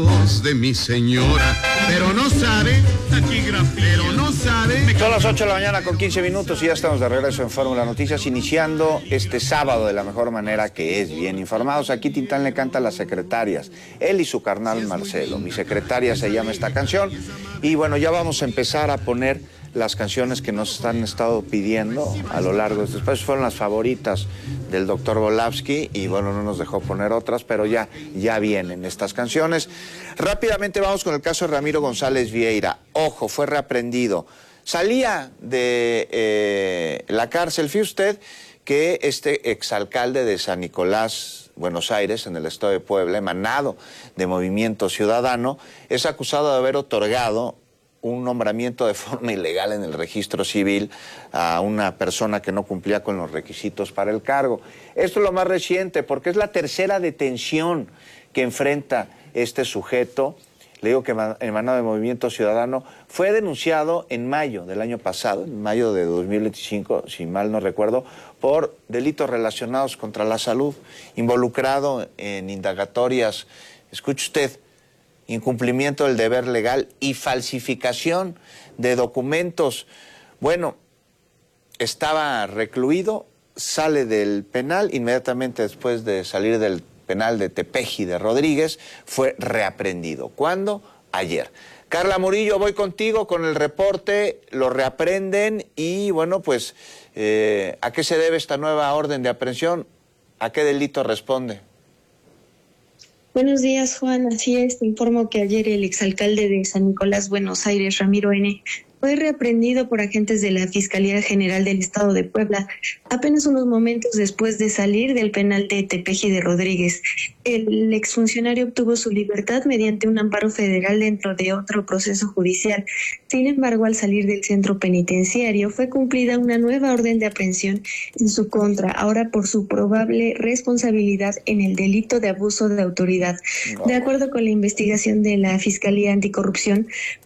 De mi señora, pero no sabe, pero no sabe. Son las 8 de la mañana con 15 minutos y ya estamos de regreso en Fórmula Noticias, iniciando este sábado de la mejor manera, que es bien informados. Aquí Tintán le canta a las secretarias, él y su carnal Marcelo. Mi secretaria se llama esta canción. Y bueno, ya vamos a empezar a poner las canciones que nos han estado pidiendo a lo largo de este espacio. Fueron las favoritas del doctor Volavsky y bueno, no nos dejó poner otras, pero ya vienen estas canciones. Rápidamente vamos con el caso de Ramiro González Vieira. Ojo, fue reaprendido. Salía de la cárcel. Fíjese usted que este exalcalde de San Nicolás, Buenos Aires, en el estado de Puebla, emanado de Movimiento Ciudadano, es acusado de haber otorgado un nombramiento de forma ilegal en el registro civil a una persona que no cumplía con los requisitos para el cargo. Esto es lo más reciente, porque es la tercera detención que enfrenta este sujeto. Le digo que emanado de Movimiento Ciudadano, fue denunciado en mayo del año pasado, en mayo de 2025, si mal no recuerdo, por delitos relacionados contra la salud, involucrado en indagatorias, escuche usted, incumplimiento del deber legal y falsificación de documentos. Bueno, estaba recluido, sale del penal, inmediatamente después de salir del penal de Tepeji de Rodríguez, fue reaprendido. ¿Cuándo? Ayer. Carla Murillo, voy contigo con el reporte, lo reaprenden y bueno, pues, ¿a qué se debe esta nueva orden de aprehensión? ¿A qué delito responde? Buenos días, Juan. Así es, te informo que ayer el exalcalde de San Nicolás, Buenos Aires, Ramiro N., fue reaprendido por agentes de la Fiscalía General del Estado de Puebla, apenas unos momentos después de salir del penal de Tepeji de Rodríguez. El exfuncionario obtuvo su libertad mediante un amparo federal dentro de otro proceso judicial. Sin embargo, al salir del centro penitenciario, fue cumplida una nueva orden de aprehensión en su contra, ahora por su probable responsabilidad en el delito de abuso de autoridad. De acuerdo con la investigación de la Fiscalía Anticorrupción,